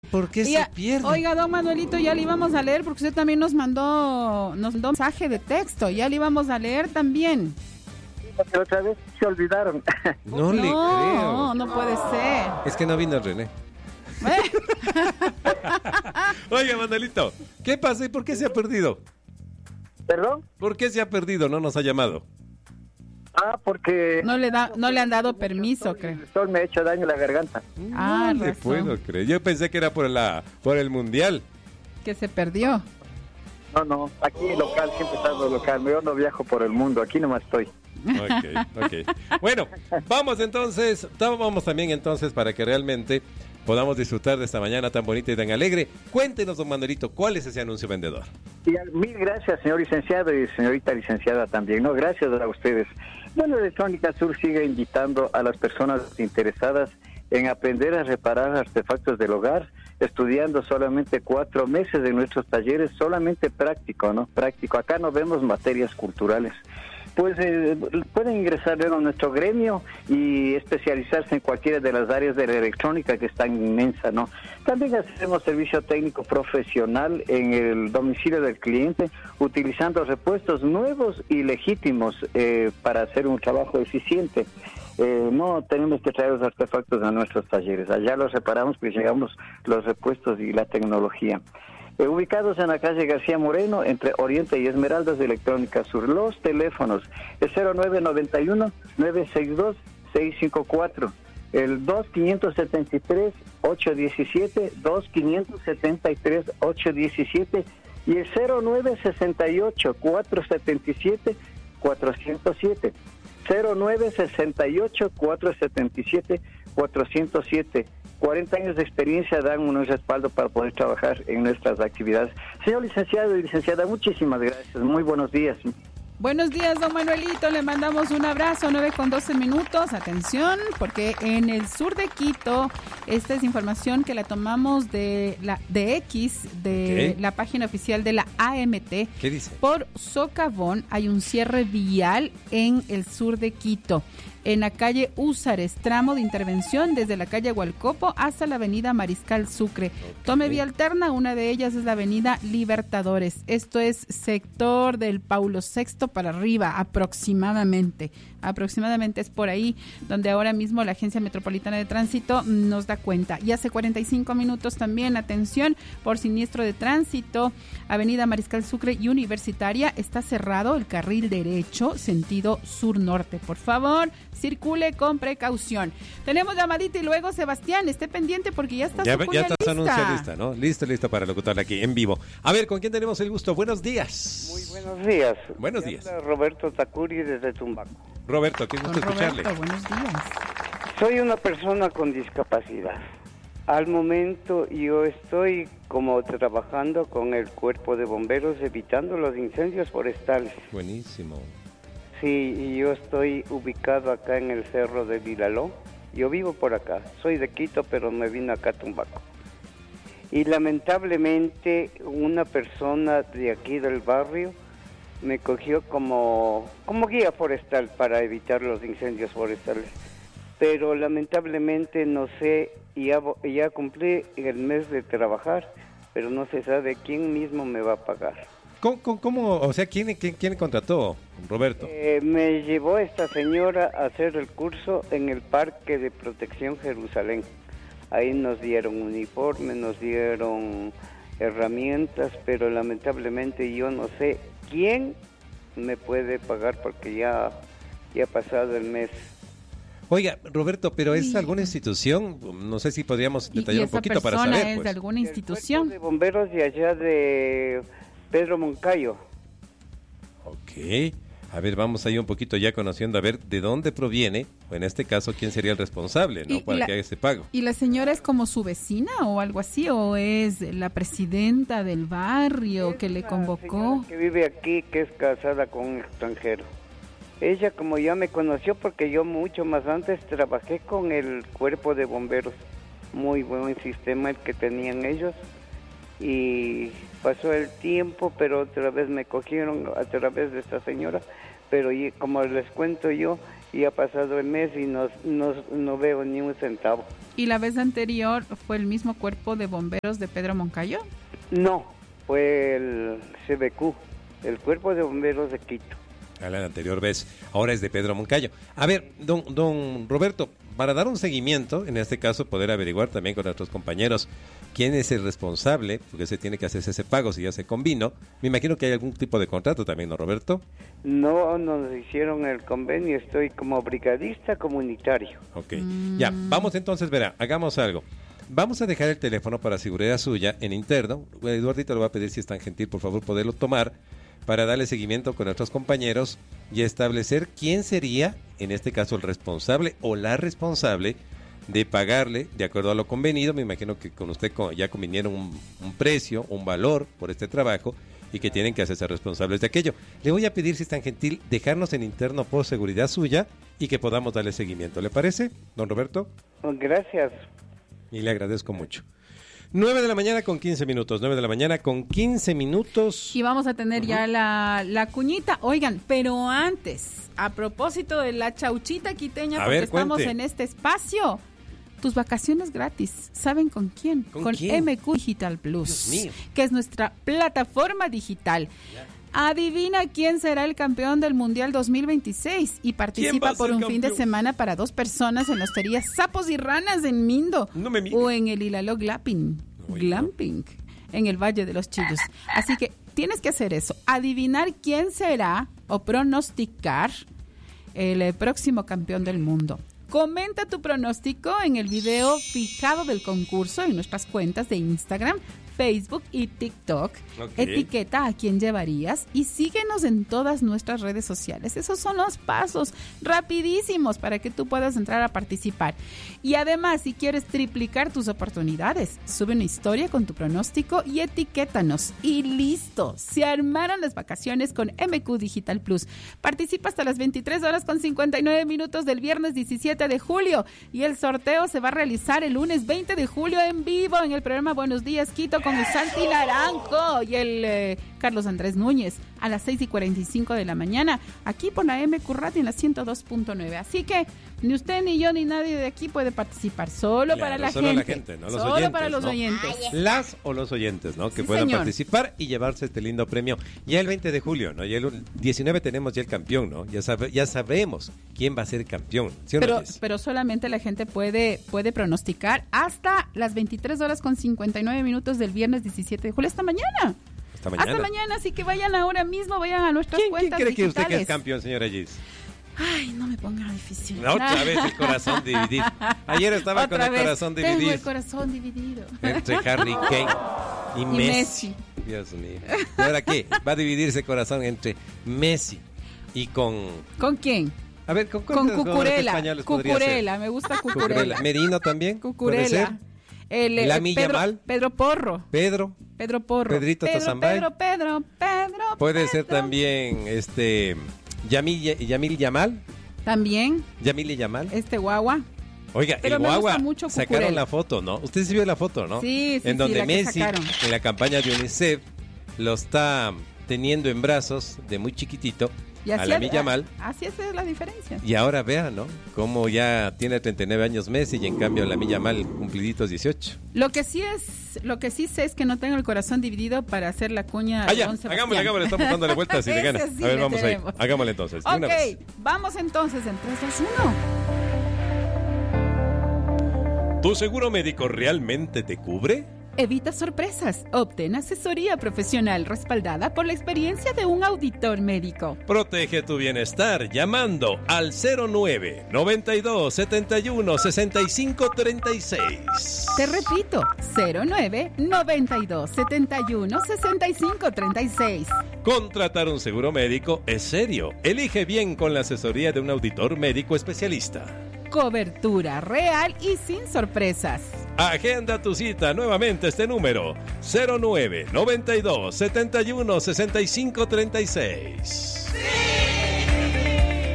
¿Por qué se pierde? Oiga, don Manuelito, ya le íbamos a leer porque usted también nos mandó mensaje de texto. Ya le íbamos a leer también. Porque otra vez se olvidaron. No le creo. No puede ser. Es que no vino René. Oiga, Manuelito, ¿qué pasa y por qué se ha perdido? ¿Perdón? ¿Por qué se ha perdido? No nos ha llamado. Porque no le han dado permiso, creo. El sol me ha hecho daño en la garganta. No le puedo creer. Yo pensé que era por el mundial. Que se perdió. No, aquí local, siempre estando local. Yo no viajo por el mundo, aquí nomás estoy. Ok. Bueno, vamos también entonces para que realmente podamos disfrutar de esta mañana tan bonita y tan alegre. Cuéntenos, don Manuelito, ¿cuál es ese anuncio vendedor? Mil gracias, señor licenciado y señorita licenciada también. No, gracias a ustedes. Bueno, Electrónica Sur sigue invitando a las personas interesadas en aprender a reparar artefactos del hogar, estudiando solamente 4 meses de nuestros talleres, solamente práctico, ¿no? Práctico. Acá no vemos materias culturales. Pues pueden ingresar luego a nuestro gremio y especializarse en cualquiera de las áreas de la electrónica, que es tan inmensa, ¿no? También hacemos servicio técnico profesional en el domicilio del cliente, utilizando repuestos nuevos y legítimos para hacer un trabajo eficiente. No tenemos que traer los artefactos a nuestros talleres, allá los reparamos, pues llegamos los repuestos y la tecnología. Ubicados en la calle García Moreno, entre Oriente y Esmeraldas de Electrónica Sur. Los teléfonos, el 0991-962-654, el 2573-817, 2573-817 y el 0968-477-407. 0968-477-407. 40 años de experiencia dan un respaldo para poder trabajar en nuestras actividades. Señor licenciado y licenciada, muchísimas gracias. Muy buenos días. Buenos días, don Manuelito. Le mandamos un abrazo, 9:12. Atención, porque en el sur de Quito, esta es información que la tomamos de la página oficial de la AMT. ¿Qué dice? Por socavón hay un cierre vial en el sur de Quito, en la calle Húsares, tramo de intervención desde la calle Hualcopo hasta la avenida Mariscal Sucre. Tome vía alterna, una de ellas es la avenida Libertadores. Esto es sector del Paulo VI para arriba, aproximadamente es por ahí donde ahora mismo la Agencia Metropolitana de Tránsito nos da cuenta. Y hace 45 minutos también, atención, por siniestro de tránsito, avenida Mariscal Sucre y Universitaria, está cerrado el carril derecho, sentido sur-norte. Por favor, circule con precaución. Tenemos llamadita y luego, Sebastián, esté pendiente porque ya está su anuncia lista, ¿no? Listo para locutar aquí en vivo. A ver, ¿con quién tenemos el gusto? Buenos días. Muy buenos días. Buenos días. Roberto Tacuri desde Tumbaco. Roberto, qué gusto escucharle. Buenos días. Soy una persona con discapacidad. Al momento yo estoy como trabajando con el cuerpo de bomberos evitando los incendios forestales. Buenísimo. Sí, y yo estoy ubicado acá en el cerro de Vilaló. Yo vivo por acá. Soy de Quito, pero me vine acá a Tumbaco. Y lamentablemente una persona de aquí del barrio me cogió como guía forestal para evitar los incendios forestales. Pero lamentablemente no sé, ya cumplí el mes de trabajar, pero no se sabe quién mismo me va a pagar. ¿Cómo? O sea, ¿quién contrató, Roberto? Me llevó esta señora a hacer el curso en el Parque de Protección Jerusalén. Ahí nos dieron uniforme, nos dieron herramientas, pero lamentablemente yo no sé quién me puede pagar porque ya ha pasado el mes. Oiga, Roberto, pero ¿es alguna institución? No sé si podríamos detallar un poquito para saber. ¿Es de alguna institución? El de bomberos de allá de Pedro Moncayo. Ok. A ver, vamos ahí un poquito ya conociendo a ver de dónde proviene, o en este caso, quién sería el responsable, ¿no? Para que haga ese pago. ¿Y la señora es como su vecina o algo así? ¿O es la presidenta del barrio que le convocó? Que vive aquí, que es casada con un extranjero. Ella como ya me conoció porque yo mucho más antes trabajé con el cuerpo de bomberos. Muy buen sistema el que tenían ellos. Y pasó el tiempo, pero otra vez me cogieron a través de esta señora. Pero como les cuento yo, y ha pasado el mes y no veo ni un centavo. ¿Y la vez anterior fue el mismo cuerpo de bomberos de Pedro Moncayo? No, fue el CBQ, el Cuerpo de Bomberos de Quito. A la anterior vez, ahora es de Pedro Moncayo. A ver, don Roberto, para dar un seguimiento, en este caso poder averiguar también con nuestros compañeros quién es el responsable, porque se tiene que hacerse ese pago si ya se convino. Me imagino que hay algún tipo de contrato también, ¿no, Roberto? No nos hicieron el convenio, estoy como brigadista comunitario. Ok, ya, vamos entonces, verá, hagamos algo. Vamos a dejar el teléfono para seguridad suya en interno. Eduardito le va a pedir, si es tan gentil, por favor, poderlo tomar para darle seguimiento con nuestros compañeros y establecer quién sería, en este caso, el responsable o la responsable de pagarle de acuerdo a lo convenido. Me imagino que con usted ya convinieron un precio, un valor por este trabajo y que tienen que hacerse responsables de aquello. Le voy a pedir, si es tan gentil, dejarnos en interno por seguridad suya y que podamos darle seguimiento. ¿Le parece, don Roberto? Gracias. Y le agradezco mucho. 9 de la mañana con 15 minutos. 9 de la mañana con 15 minutos. Y vamos a tener ya la cuñita. Oigan, pero antes, a propósito de la chauchita quiteña, porque estamos en este espacio. Tus vacaciones gratis. ¿Saben con quién? Con quién? MQ Digital Plus. Dios mío. Que es nuestra plataforma digital. Ya. Adivina quién será el campeón del Mundial 2026 y participa por un fin de semana para 2 personas en la hostería Sapos y Ranas en Mindo o en el Ilaló Glamping en el Valle de los Chillos. Así que tienes que hacer eso, adivinar quién será o pronosticar el próximo campeón del mundo. Comenta tu pronóstico en el video fijado del concurso en nuestras cuentas de Instagram, Facebook y TikTok. Etiqueta a quién llevarías y síguenos en todas nuestras redes sociales. Esos son los pasos rapidísimos para que tú puedas entrar a participar. Y además, si quieres triplicar tus oportunidades, sube una historia con tu pronóstico y etiquétanos. Y listo, se armaron las vacaciones con MQ Digital Plus. Participa hasta las 23 horas con 59 minutos del viernes 17 de julio y el sorteo se va a realizar el lunes 20 de julio en vivo en el programa Buenos Días Quito con el Santi Naranjo y el Carlos Andrés Núñez a las 6:45 de la mañana aquí por la MQ Radio en la 102.9. Así que ni usted, ni yo, ni nadie de aquí puede participar. Solo para la gente. ¿no? Los solo oyentes, para los ¿no? oyentes. Las o los oyentes, ¿no? Que Sí, puedan señor. participar y llevarse este lindo premio. Ya el 20 de julio, ¿no? Ya el 19 tenemos ya el campeón, ¿no? Ya sabremos quién va a ser el campeón. ¿Sí o no, Pero solamente la gente puede pronosticar hasta las 23 horas con 59 minutos del viernes 17 de julio. Hasta mañana. Hasta mañana, así que vayan ahora mismo, vayan a nuestras cuentas ¿Quién cree que digitales. usted que es campeón, señora Gis? Ay, no me ponga difícil. Otra vez el corazón dividido. Ayer estaba con el corazón dividido. Tengo el corazón dividido. Entre Harry Kane y Messi. Dios mío. ¿Y ahora qué? Va a dividirse el corazón entre Messi y con... ¿Con quién? A ver, con Cucurella. Cucurella, me gusta Cucurella. Merino también. Cucurella. Lamine Yamal. Pedro Porro. Pedro Porro. Pedrito Tazambay. Pedro. Puede ser también Yamil Yamal. También. Yamil Yamal. Guagua. Oiga, pero el Guagua sacaron Cucurella. La foto, ¿no? Usted sí vio la foto, ¿no? Sí, en donde Messi, en la campaña de UNICEF, lo está teniendo en brazos de muy chiquitito a Lamine Yamal. Así es la diferencia. Y ahora vean, ¿no? Cómo ya tiene 39 años Messi y en cambio Lamine Yamal cumpliditos 18. Lo que sí sé es que no tengo el corazón dividido para hacer la cuña. Hagámosle, estamos dándole vueltas y le gana. Sí, a ver, vamos ahí. Hagámosle entonces. Ok, vamos entonces en 3, 2, 1. ¿Tu seguro médico realmente te cubre? Evita sorpresas. Obtén asesoría profesional respaldada por la experiencia de un auditor médico. Protege tu bienestar llamando al 09 92 71 65 36. Te repito, 09 92 71 65 36. Contratar un seguro médico es serio. Elige bien con la asesoría de un auditor médico especialista. Cobertura real y sin sorpresas. Agenda tu cita nuevamente este número 09 92 71 65 36. ¡Sí!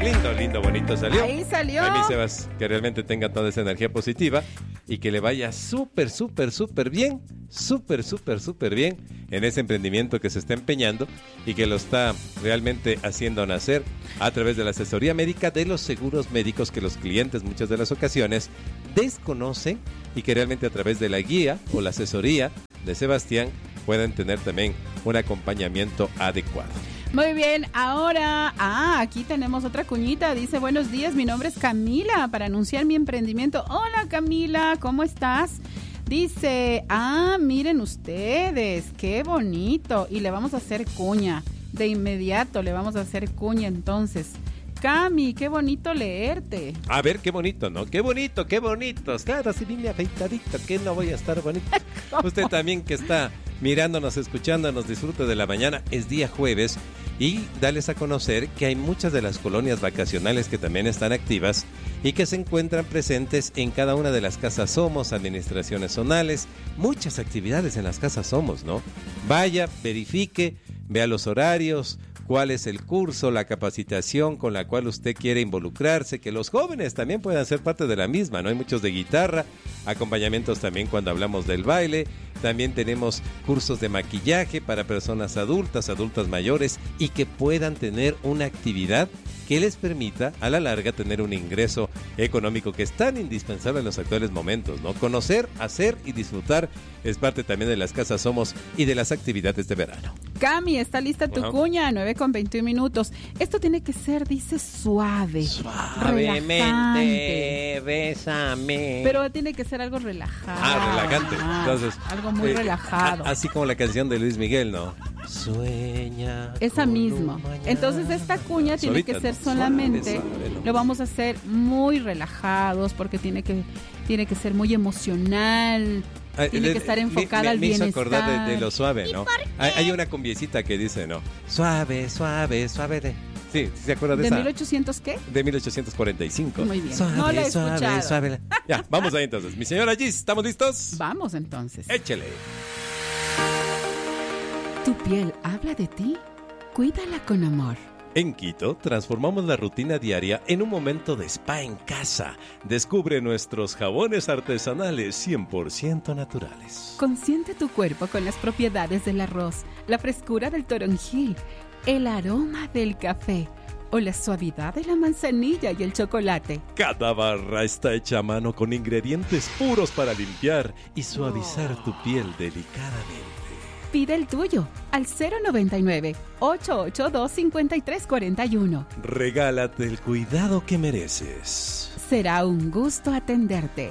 Lindo, bonito salió. Ahí salió. A mí, Sebas, que realmente tenga toda esa energía positiva y que le vaya súper bien, súper bien en ese emprendimiento que se está empeñando y que lo está realmente haciendo nacer a través de la asesoría médica de los seguros médicos que los clientes muchas de las ocasiones desconocen y que realmente a través de la guía o la asesoría de Sebastián pueden tener también un acompañamiento adecuado. Muy bien, ahora, aquí tenemos otra cuñita, dice, buenos días, mi nombre es Camila, para anunciar mi emprendimiento. Hola Camila, ¿cómo estás? Dice, miren ustedes, qué bonito, y le vamos a hacer cuña, de inmediato le vamos a hacer cuña entonces. Cami, qué bonito leerte. A ver, qué bonito, ¿no? Qué bonito. Claro, si vine afeitadito, que no voy a estar bonito. Usted también que está mirándonos, escuchándonos, disfrute de la mañana. Es día jueves y darles a conocer que hay muchas de las colonias vacacionales que también están activas y que se encuentran presentes en cada una de las casas Somos, administraciones zonales, muchas actividades en las casas Somos, ¿no? Vaya, verifique, vea los horarios, cuál es el curso, la capacitación con la cual usted quiere involucrarse, que los jóvenes también puedan ser parte de la misma, ¿no? Hay muchos de guitarra, acompañamientos también cuando hablamos del baile, también tenemos cursos de maquillaje para personas adultas mayores y que puedan tener una actividad que les permita a la larga tener un ingreso económico que es tan indispensable en los actuales momentos, ¿no? Conocer, hacer y disfrutar es parte también de las casas Somos y de las actividades de verano. Cami, está lista tu cuña, 9:21. Esto tiene que ser, dice, suavemente, bésame. Pero tiene que ser algo relajado. Relajante. Entonces, algo muy relajado. Así como la canción de Luis Miguel, ¿no? Sueña. Esa mismo. Entonces esta cuña tiene que ser solamente, lo vamos a hacer muy relajados porque tiene que ser muy emocional. Tiene que estar enfocada al bienestar. Me hizo acordar de lo suave, ¿no? Hay una cumbiecita que dice, ¿no? Suave. Sí, ¿se acuerda de esa? ¿De 1800 qué? De 1845. Muy bien. No la he escuchado. Suave. Ya, vamos ahí entonces. Mi señora Gis, ¿estamos listos? Vamos entonces. Échele. ¿Tu piel habla de ti? Cuídala con amor. En Quito, transformamos la rutina diaria en un momento de spa en casa. Descubre nuestros jabones artesanales 100% naturales. Consiente tu cuerpo con las propiedades del arroz, la frescura del toronjil, el aroma del café o la suavidad de la manzanilla y el chocolate. Cada barra está hecha a mano con ingredientes puros para limpiar y suavizar tu piel delicadamente. Pide el tuyo al 099-882-5341. Regálate el cuidado que mereces. Será un gusto atenderte.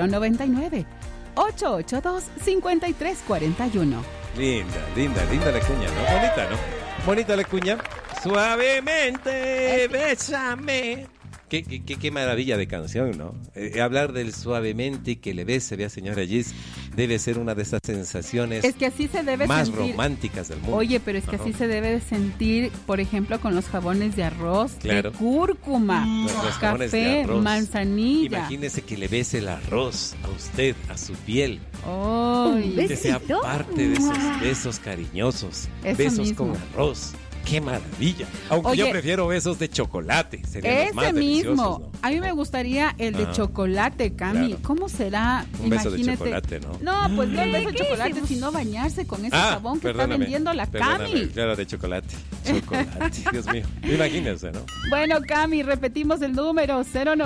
099-882-5341. Linda la cuña, ¿no? Bonita, ¿no? Bonita la cuña. Suavemente, bésame. Qué maravilla de canción, ¿no? Hablar del suavemente y que le bese, vea, señora Gis, debe ser una de esas sensaciones es que así se debe más sentir. Románticas del mundo. Oye, pero es que así se debe de sentir, por ejemplo, con los jabones de arroz, de cúrcuma, los café, de arroz. Manzanilla. Imagínese que le bese el arroz a usted, a su piel. Oh, que sea parte de esos besos cariñosos. Eso besos mismo. con arroz. ¡Qué maravilla! Aunque Oye, yo prefiero besos de chocolate. Serían los más ese mismo. deliciosos, ¿no? A mí me gustaría el de chocolate, Cami. Claro. ¿Cómo será? Un beso de Imagínate. chocolate, ¿no? No, pues no el beso de chocolate, sino bañarse con ese jabón que está vendiendo la Cami. Claro, de chocolate. Chocolate, Dios mío. Imagínense, ¿no? Bueno, Cami, repetimos el número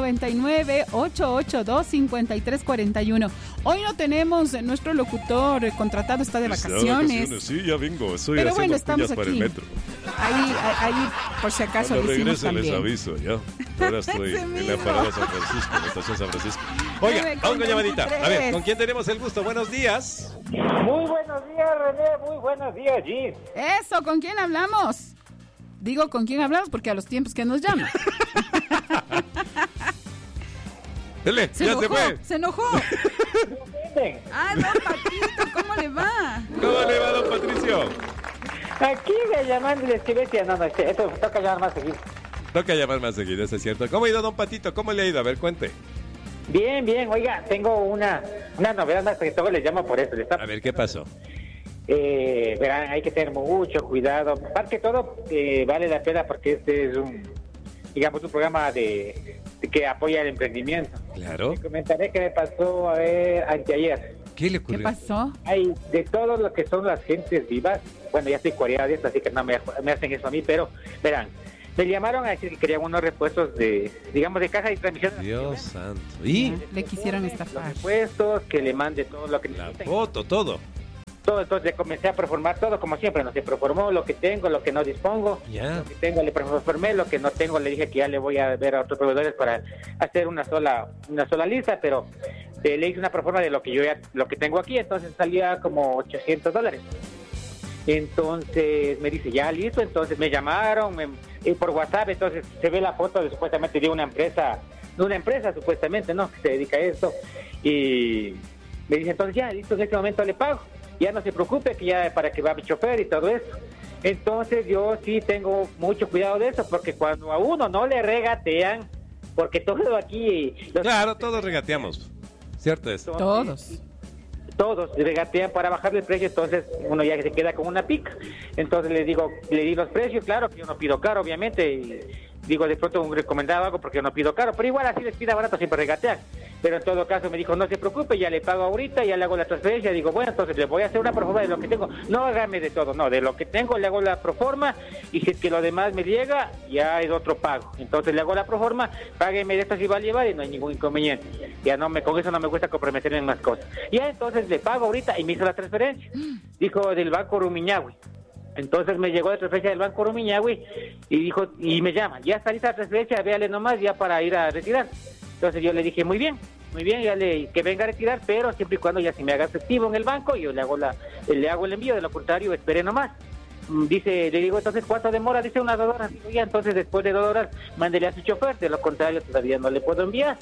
099-882-5341. Hoy no tenemos nuestro locutor contratado, está de vacaciones. Sí, ya vengo. Estoy pero haciendo bueno, estamos para aquí. el metro. Ahí, por si acaso, Cuando lo hicimos regrese les también. aviso, ya. Ahora estoy Ese en la mismo. parada San Francisco, en la estación San Francisco. Oiga, 9:23. vamos con llamadita. A ver, ¿con quién tenemos el gusto? Buenos días. Muy buenos días, René. Muy buenos días, Gis. Eso, ¿con quién hablamos? Digo, ¿con quién hablamos? Porque a los tiempos que nos llaman. Dele, Se ya enojó, se fue. se enojó. Don Patito, ¿cómo le va? ¿Cómo le va, don Patricio? Aquí llamándoles que bestia. No, esto toca llamar más seguido. Toca llamar más seguido, eso es cierto. ¿Cómo ha ido, don Patito? ¿Cómo le ha ido? A ver, cuente. Bien. Oiga, tengo una novedad más que todo les llamo por eso. A ver, ¿qué pasó? Verán, hay que tener mucho cuidado. Aparte que todo, vale la pena porque este es digamos, un programa que apoya el emprendimiento. Claro. Te comentaré que me pasó anteayer. ¿Qué le ¿Qué ocurrió? pasó? Hay de todo lo que son las gentes vivas, bueno, ya estoy cuareado de esto, así que no me hacen eso a mí, pero verán, me llamaron a decir que querían unos repuestos de caja de transmisión. Dios santo. ¿Y? Le quisieron Los estafar. repuestos, que le mande todo lo que La necesiten. foto, todo. Todo, entonces le comencé a proformar todo, como siempre, no se proformó lo que tengo, lo que no dispongo. Ya. Lo que tengo le proformé, lo que no tengo le dije que ya le voy a ver a otros proveedores para hacer una sola lista, pero le hice una proforma de lo que tengo aquí, entonces salía como $800. Entonces me dice, ya listo, entonces me llamaron por WhatsApp, entonces se ve la foto supuestamente de una empresa supuestamente, ¿no? Que se dedica a esto, y me dice, entonces ya listo, en este momento le pago, ya no se preocupe, que ya para que va mi chofer y todo eso. Entonces yo sí tengo mucho cuidado de eso, porque cuando a uno no le regatean, porque todo aquí... Claro, todos regateamos. ¿Cierto es? Todos. regatean para bajarle el precio, entonces uno ya se queda con una pica. Entonces le di los precios, claro que yo no pido caro, obviamente, y digo, de pronto un recomendado algo porque yo no pido caro, pero igual así les pida barato, siempre regatean. Pero en todo caso me dijo, no se preocupe, ya le pago ahorita, ya le hago la transferencia. Digo, bueno, entonces le voy a hacer una proforma de lo que tengo. No hágame de todo, no, de lo que tengo le hago la proforma, y si es que lo demás me llega, ya es otro pago. Entonces le hago la proforma, págueme de esto si va a llevar y no hay ningún inconveniente. Ya con eso no me cuesta comprometerme en más cosas. Ya entonces le pago ahorita y me hizo la transferencia. Dijo, del Banco Rumiñahui. Entonces me llegó la transferencia del Banco Rumiñahui y dijo, y me llama, ya está lista la transferencia, véale nomás ya para ir a retirar. Entonces yo le dije, muy bien, ya que venga a retirar, pero siempre y cuando ya se me haga efectivo en el banco, yo le hago el envío, de lo contrario, espere nomás. Le digo, entonces, ¿cuánto demora? Dice unas 2 horas. Digo, ya, entonces después de 2 horas, mándele a su chofer, de lo contrario, todavía no le puedo enviar.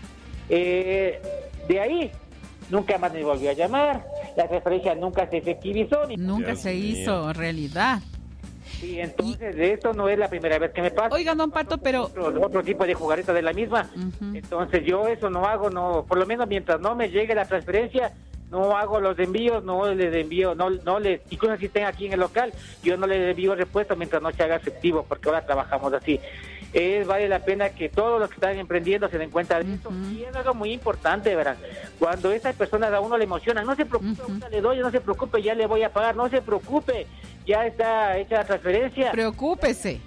De ahí, nunca más me volvió a llamar, la transferencia nunca se efectivizó. Nunca Dios se mío. hizo realidad. Sí, entonces de esto no es la primera vez que me pasa. Oiga, don Pato, pero... Otro tipo de jugareta de la misma. Ujú. Entonces yo eso no hago, no, por lo menos mientras no me llegue la transferencia, no hago los envíos, no les envío, incluso si estén aquí en el local, yo no les envío repuesto mientras no se haga efectivo, porque ahora trabajamos así. Vale la pena que todos los que están emprendiendo se den cuenta de eso. Y es algo muy importante, ¿verdad? Cuando esas personas a uno le emocionan, no se preocupe, ahorita le doy, no se preocupe, ya le voy a pagar, no se preocupe, ya está hecha la transferencia. Preocúpese.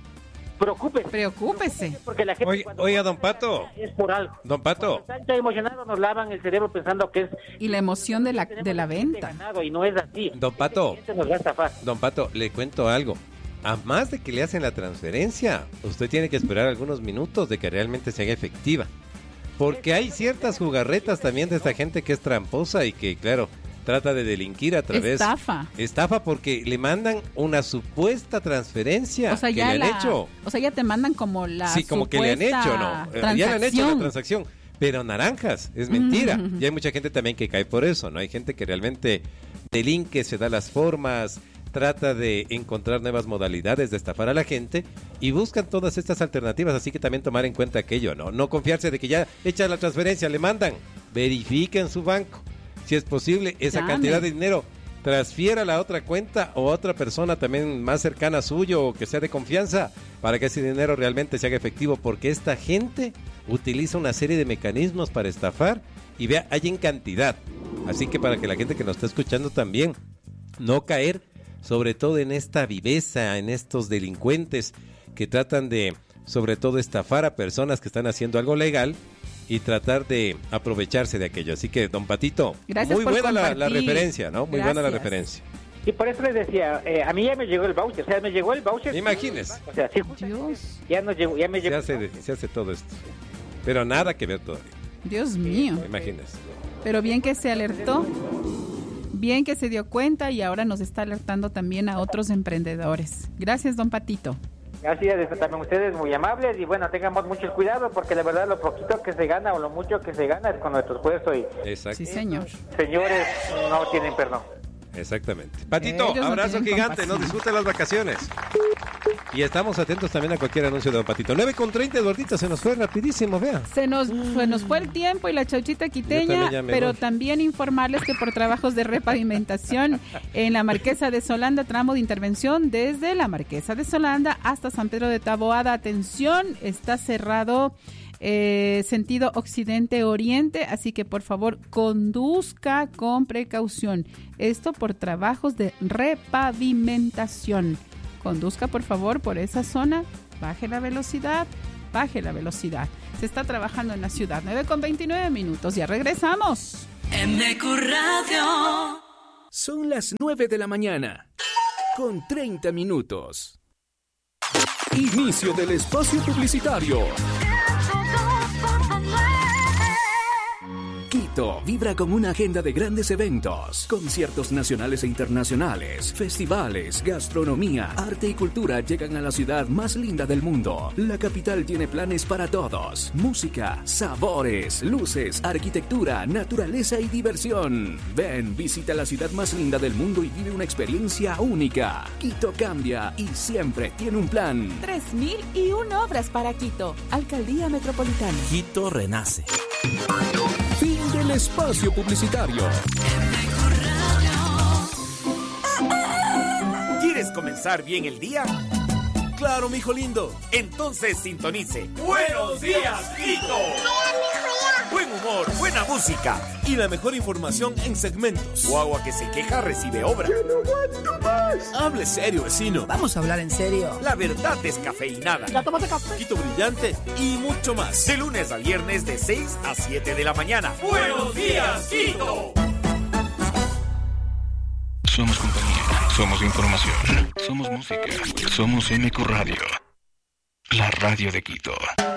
Porque la gente Oiga, don Pato. es por algo. Don Pato. Cuando están emocionados nos lavan el cerebro pensando que es... Y la emoción de la venta. Ganado, y no es así. Don Pato. Gente nos va a estafar. Don Pato, le cuento algo. A más de que le hacen la transferencia, usted tiene que esperar algunos minutos de que realmente se haga efectiva. Porque hay ciertas jugarretas también de esta gente que es tramposa y que, claro, trata de delinquir a través... Estafa porque le mandan una supuesta transferencia que le han hecho. O sea, ya te mandan como la Sí, como que le han hecho, ¿no? Ya le han hecho la transacción. Pero naranjas, es mentira. Y hay mucha gente también que cae por eso, ¿no? Hay gente que realmente delinque, se da las formas, trata de encontrar nuevas modalidades de estafar a la gente y buscan todas estas alternativas, así que también tomar en cuenta aquello, ¿no? No confiarse de que ya echa la transferencia, le mandan, verifiquen su banco, si es posible, esa cantidad de dinero, transfiera a la otra cuenta o a otra persona también más cercana a suyo o que sea de confianza para que ese dinero realmente se haga efectivo, porque esta gente utiliza una serie de mecanismos para estafar y vea, hay en cantidad, así que para que la gente que nos está escuchando también no caer sobre todo en esta viveza, en estos delincuentes que tratan de, sobre todo, estafar a personas que están haciendo algo legal y tratar de aprovecharse de aquello. Así que, don Patito, gracias, muy buena la compartir. referencia, ¿no? Muy buena la referencia. Y por eso les decía, a mí ya me llegó el voucher, o sea, me llegó el voucher. Imagínese. O sea, sí, Dios. ya me llegó. Se hace todo esto. Pero nada que ver todavía. Dios mío. Imagínese. Pero bien que se alertó, bien que se dio cuenta y ahora nos está alertando también a otros emprendedores. Gracias, don Patito. Gracias también ustedes, muy amables, y bueno, tengamos mucho cuidado porque la verdad lo poquito que se gana o lo mucho que se gana es con nuestro esfuerzo y Exacto. Sí, señor. señores no tienen perdón. Exactamente. Patito, Ellos no abrazo tienen gigante, compasión. disfruten las vacaciones. Y estamos atentos también a cualquier anuncio de Don Patito. 9:30, Eduardito, se nos fue rapidísimo, vea. Se nos fue el tiempo y la chauchita quiteña, pero también informarles que por trabajos de repavimentación en la Marquesa de Solanda, tramo de intervención desde la Marquesa de Solanda hasta San Pedro de Taboada. Atención, está cerrado sentido occidente-oriente, así que por favor conduzca con precaución. Esto por trabajos de repavimentación. Conduzca por favor por esa zona, baje la velocidad. Se está trabajando en la ciudad. 9:29, ya regresamos. MQ Radio. Son las 9 de la mañana, con 30 minutos. Inicio del espacio publicitario. Quito vibra con una agenda de grandes eventos, conciertos nacionales e internacionales, festivales, gastronomía, arte y cultura llegan a la ciudad más linda del mundo. La capital tiene planes para todos: música, sabores, luces, arquitectura, naturaleza y diversión. Ven, visita la ciudad más linda del mundo y vive una experiencia única. Quito cambia y siempre tiene un plan. 3001 obras para Quito. Alcaldía Metropolitana. Quito renace. Fin del espacio publicitario. ¿Quieres comenzar bien el día? Claro, mijo lindo. Entonces sintonice. ¡Buenos días, Quito! Buen humor, buena música y la mejor información en segmentos. Guagua que se queja recibe obra. ¡Ya no aguanto más! Hable serio, vecino. Vamos a hablar en serio. La verdad descafeinada. Ya tómate café. Quito brillante y mucho más. De lunes a viernes de 6 a 7 de la mañana. ¡Buenos días, Quito! Somos compañía, somos información, somos música, somos MQ Radio, la radio de Quito.